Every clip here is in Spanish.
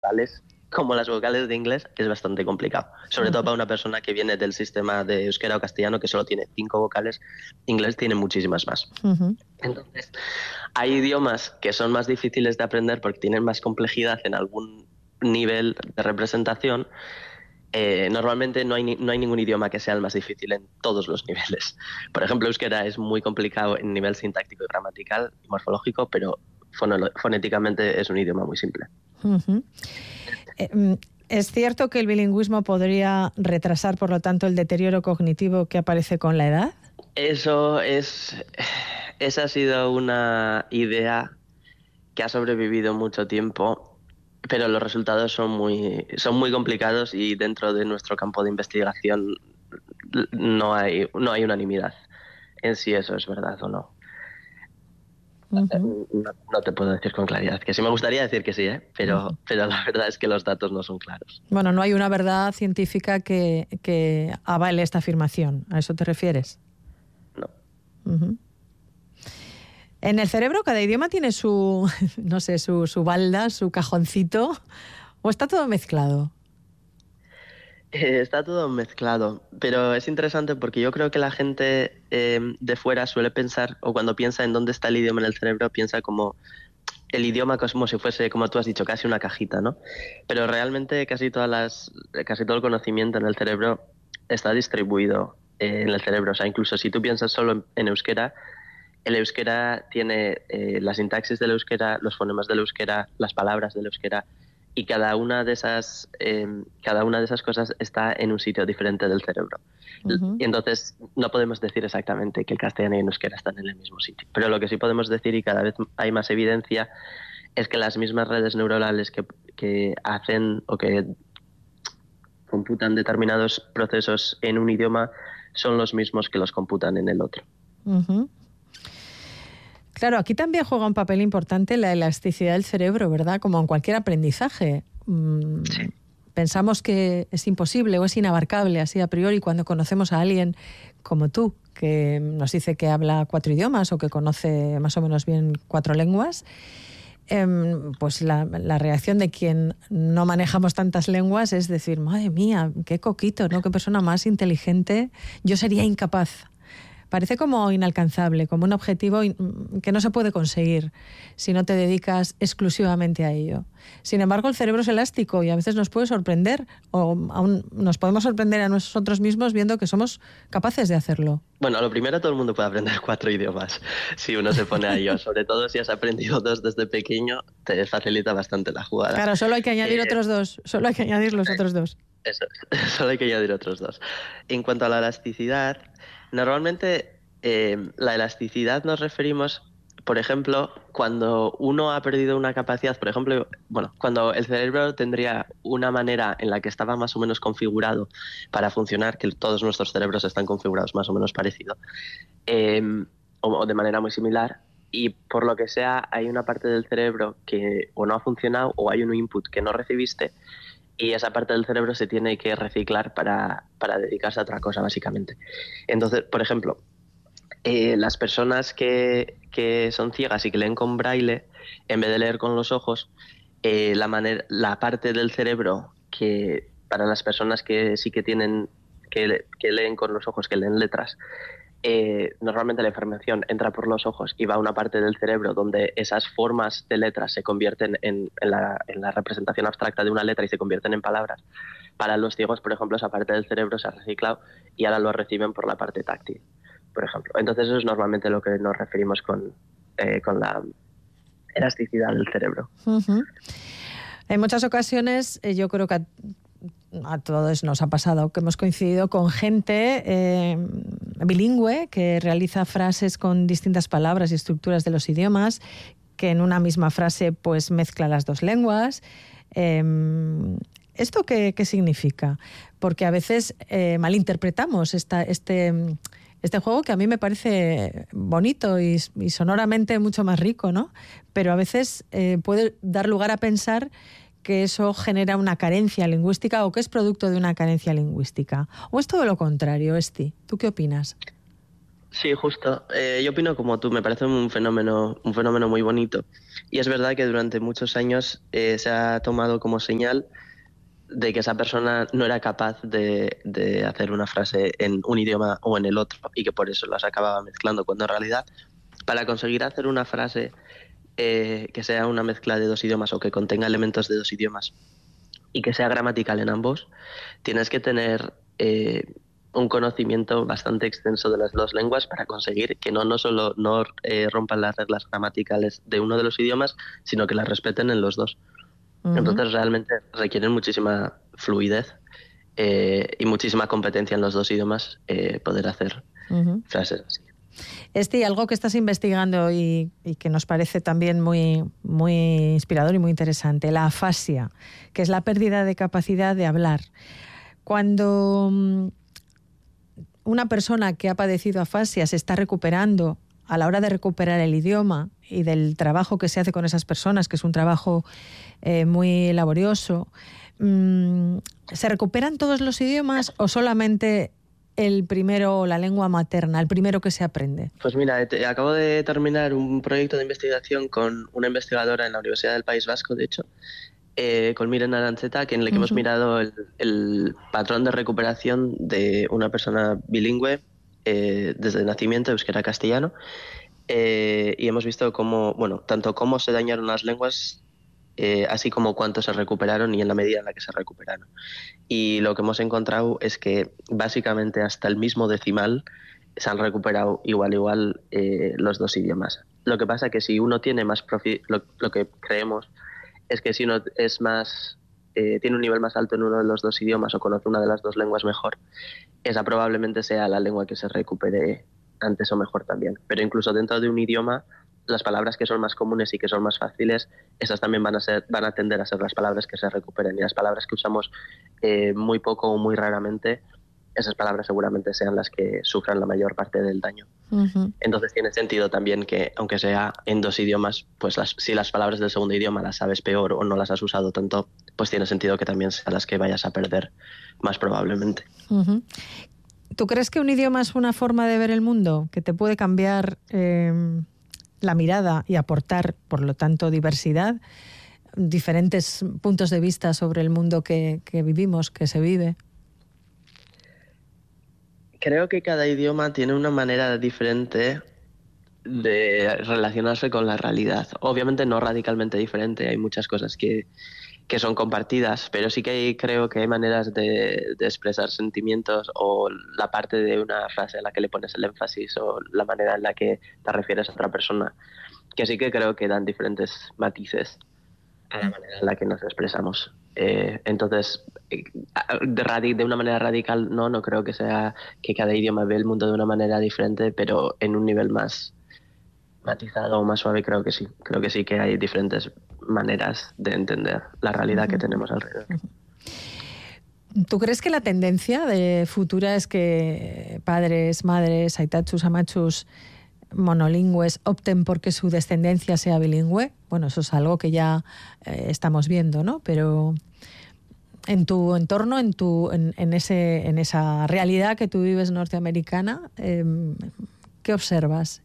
vocales como las vocales de inglés es bastante complicado. Sobre todo para una persona que viene del sistema de euskera o castellano, que solo tiene 5 vocales, inglés tiene muchísimas más. Entonces, hay idiomas que son más difíciles de aprender porque tienen más complejidad en algún nivel de representación. Normalmente no hay ningún idioma que sea el más difícil en todos los niveles. Por ejemplo, euskera es muy complicado en nivel sintáctico y gramatical y morfológico, pero fonéticamente es un idioma muy simple. ¿Es cierto que el bilingüismo podría retrasar, por lo tanto, el deterioro cognitivo que aparece con la edad? Esa ha sido una idea que ha sobrevivido mucho tiempo, pero los resultados son muy complicados y dentro de nuestro campo de investigación no hay unanimidad en si eso es verdad o no. No te puedo decir con claridad, que sí me gustaría decir que sí, pero la verdad es que los datos no son claros. Bueno, no hay una verdad científica que avale esta afirmación. ¿A eso te refieres? No. En el cerebro cada idioma tiene su balda, su cajoncito, ¿o está todo mezclado? Está todo mezclado, pero es interesante porque yo creo que la gente de fuera suele pensar, o cuando piensa en dónde está el idioma en el cerebro, piensa como el idioma como si fuese, como tú has dicho, casi una cajita, ¿no? Pero realmente casi todo el conocimiento en el cerebro está distribuido en el cerebro. O sea, incluso si tú piensas solo en euskera, el euskera tiene la sintaxis del euskera, los fonemas del euskera, las palabras del euskera, y cada una de esas cosas está en un sitio diferente del cerebro. Y entonces no podemos decir exactamente que el castellano y el euskera están en el mismo sitio. Pero lo que sí podemos decir, y cada vez hay más evidencia, es que las mismas redes neuronales que hacen o que computan determinados procesos en un idioma son los mismos que los computan en el otro. Claro, aquí también juega un papel importante la elasticidad del cerebro, ¿verdad? Como en cualquier aprendizaje. Sí. Pensamos que es imposible o es inabarcable así a priori cuando conocemos a alguien como tú, que nos dice que habla 4 idiomas o que conoce más o menos bien 4 lenguas. Pues la reacción de quien no manejamos tantas lenguas es decir, madre mía, qué coquito, ¿no? Qué persona más inteligente. Yo sería incapaz. Parece como inalcanzable, como un objetivo que no se puede conseguir si no te dedicas exclusivamente a ello. Sin embargo, el cerebro es elástico y a veces nos puede sorprender, o aún nos podemos sorprender a nosotros mismos viendo que somos capaces de hacerlo. Bueno, lo primero, todo el mundo puede aprender 4 idiomas si uno se pone a ello. Sobre todo si has aprendido 2 desde pequeño, te facilita bastante la jugada. Claro, solo hay que añadir otros 2. Solo hay que añadir los otros 2. Eso, solo hay que añadir otros 2. En cuanto a la elasticidad, normalmente la elasticidad nos referimos, por ejemplo, cuando uno ha perdido una capacidad, por ejemplo, cuando el cerebro tendría una manera en la que estaba más o menos configurado para funcionar, que todos nuestros cerebros están configurados más o menos parecido, o de manera muy similar, y por lo que sea hay una parte del cerebro que o no ha funcionado o hay un input que no recibiste, y esa parte del cerebro se tiene que reciclar para dedicarse a otra cosa, básicamente. Entonces, por ejemplo, las personas que son ciegas y que leen con braille, en vez de leer con los ojos, la parte del cerebro que para las personas que sí que tienen que leen con los ojos, que leen letras, normalmente la información entra por los ojos y va a una parte del cerebro donde esas formas de letras se convierten en la representación abstracta de una letra y se convierten en palabras. Para los ciegos, por ejemplo, esa parte del cerebro se ha reciclado y ahora lo reciben por la parte táctil, por ejemplo. Entonces eso es normalmente lo que nos referimos con la elasticidad del cerebro. En muchas ocasiones yo creo que a todos nos ha pasado que hemos coincidido con gente bilingüe que realiza frases con distintas palabras y estructuras de los idiomas, que en una misma frase pues mezcla las 2 lenguas. ¿Esto qué significa? Porque a veces malinterpretamos este juego, que a mí me parece bonito y sonoramente mucho más rico, ¿no? Pero a veces puede dar lugar a pensar que eso genera una carencia lingüística o que es producto de una carencia lingüística. ¿O es todo lo contrario, Esti? ¿Tú qué opinas? Sí, justo. Yo opino como tú, me parece un fenómeno muy bonito. Y es verdad que durante muchos años se ha tomado como señal de que esa persona no era capaz de hacer una frase en un idioma o en el otro y que por eso las acababa mezclando, cuando en realidad para conseguir hacer una frase que sea una mezcla de dos idiomas o que contenga elementos de dos idiomas y que sea gramatical en ambos, tienes que tener un conocimiento bastante extenso de las dos lenguas para conseguir que no solo no rompan las reglas gramaticales de uno de los idiomas, sino que las respeten en los dos. Ujú, Entonces realmente requieren muchísima fluidez y muchísima competencia en los dos idiomas poder hacer ujú. frases así. Algo que estás investigando y que nos parece también muy, muy inspirador y muy interesante, la afasia, que es la pérdida de capacidad de hablar. Cuando una persona que ha padecido afasia se está recuperando, a la hora de recuperar el idioma y del trabajo que se hace con esas personas, que es un trabajo muy laborioso, ¿se recuperan todos los idiomas o solamente el primero, la lengua materna, el primero que se aprende? Pues mira, acabo de terminar un proyecto de investigación con una investigadora en la Universidad del País Vasco, de hecho, con Miren Aranzeta, en el que hemos Ujú. mirado el patrón de recuperación de una persona bilingüe desde el nacimiento, euskera a castellano, y hemos visto cómo, bueno, tanto cómo se dañaron las lenguas, así como cuánto se recuperaron y en la medida en la que se recuperaron. Y lo que hemos encontrado es que básicamente hasta el mismo decimal se han recuperado igual los dos idiomas. Lo que pasa que si uno tiene más lo que creemos es que si uno es más tiene un nivel más alto en uno de los dos idiomas o conoce una de las dos lenguas mejor, esa probablemente sea la lengua que se recupere antes o mejor también. Pero incluso dentro de un idioma, las palabras que son más comunes y que son más fáciles, esas también van a tender a ser las palabras que se recuperen. Y las palabras que usamos muy poco o muy raramente, esas palabras seguramente sean las que sufran la mayor parte del daño. Ujú. Entonces tiene sentido también que, aunque sea en dos idiomas, pues si las palabras del segundo idioma las sabes peor o no las has usado tanto, pues tiene sentido que también sean las que vayas a perder más probablemente. Ujú. ¿Tú crees que un idioma es una forma de ver el mundo que te puede cambiar la mirada y aportar, por lo tanto, diversidad, diferentes puntos de vista sobre el mundo que vivimos, que se vive? Creo que cada idioma tiene una manera diferente de relacionarse con la realidad. Obviamente no radicalmente diferente, hay muchas cosas que son compartidas, pero sí que creo que hay maneras de expresar sentimientos o la parte de una frase a la que le pones el énfasis o la manera en la que te refieres a otra persona, que sí que creo que dan diferentes matices a la manera en la que nos expresamos. Entonces, de una manera radical, no creo que sea que cada idioma ve el mundo de una manera diferente, pero en un nivel más matizado o más suave creo que sí que hay diferentes maneras de entender la realidad que Ujú. tenemos alrededor. ¿Tú crees que la tendencia de futura es que padres, madres, aitatsus, amachus monolingües opten porque su descendencia sea bilingüe? Bueno, eso es algo que ya estamos viendo, ¿no? Pero en tu entorno, en esa realidad que tú vives norteamericana, ¿qué observas?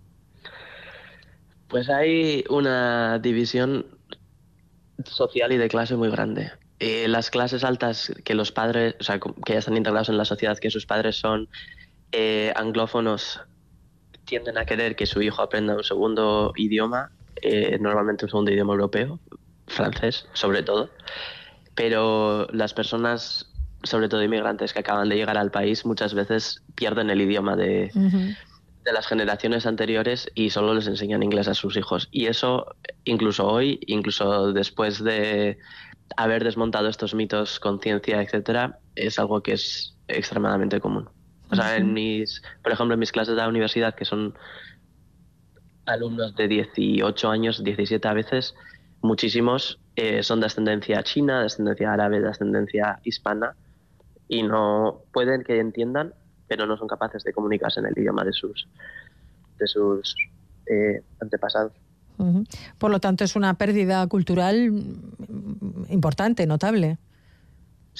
Pues hay una división social y de clase muy grande. Las clases altas que los padres, o sea, que ya están integrados en la sociedad, que sus padres son anglófonos, tienden a querer que su hijo aprenda un segundo idioma, normalmente un segundo idioma europeo, francés sobre todo, pero las personas, sobre todo inmigrantes que acaban de llegar al país, muchas veces pierden el idioma Ujú. de las generaciones anteriores y solo les enseñan inglés a sus hijos. Y eso, incluso hoy, incluso después de haber desmontado estos mitos con ciencia, etcétera, es algo que es extremadamente común. O sea, Ujú. por ejemplo, en mis clases de la universidad, que son alumnos de 18 años, 17 a veces, muchísimos son de ascendencia china, de ascendencia árabe, de ascendencia hispana, y no pueden que entiendan, pero no son capaces de comunicarse en el idioma de sus antepasados. Ujú. Por lo tanto, es una pérdida cultural importante, notable. Sí,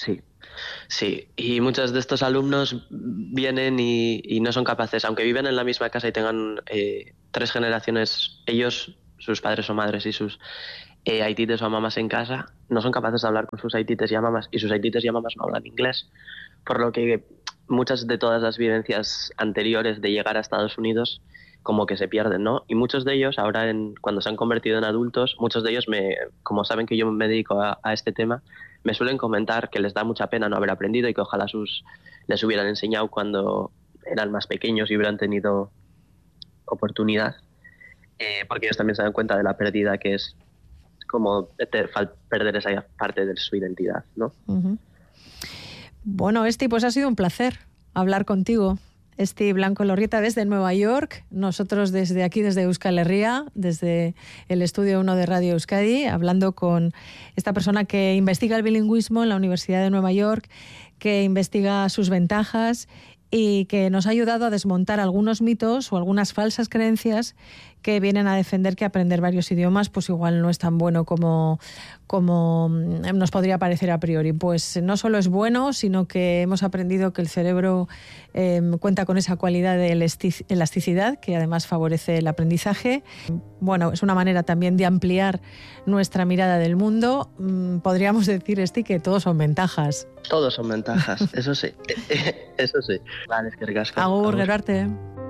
Sí, y muchos de estos alumnos vienen y no son capaces, aunque viven en la misma casa y tengan 3 generaciones, ellos, sus padres o madres y sus aitites o mamás en casa, no son capaces de hablar con sus aitites y mamás, y sus aitites y mamás no hablan inglés, por lo que muchas de todas las vivencias anteriores de llegar a Estados Unidos como que se pierden, ¿no? Y muchos de ellos ahora, cuando se han convertido en adultos, muchos de ellos, como saben que yo me dedico a este tema, me suelen comentar que les da mucha pena no haber aprendido y que ojalá les hubieran enseñado cuando eran más pequeños y hubieran tenido oportunidad, porque ellos también se dan cuenta de la pérdida que es como perder esa parte de su identidad, ¿no? Uh-huh. Bueno, Esti, pues ha sido un placer hablar contigo. Esti Blanco Elorrieta desde Nueva York, nosotros desde aquí, desde Euskal Herria, desde el Estudio 1 de Radio Euskadi, hablando con esta persona que investiga el bilingüismo en la Universidad de Nueva York, que investiga sus ventajas y que nos ha ayudado a desmontar algunos mitos o algunas falsas creencias que vienen a defender que aprender varios idiomas pues igual no es tan bueno como nos podría parecer a priori. Pues no solo es bueno, sino que hemos aprendido que el cerebro cuenta con esa cualidad de elasticidad que además favorece el aprendizaje. Bueno, es una manera también de ampliar nuestra mirada del mundo. Podríamos decir, Esti, que todos son ventajas. Todos son ventajas, eso sí. Eso sí. Vale, es que ricasco. Agur, Gerarte.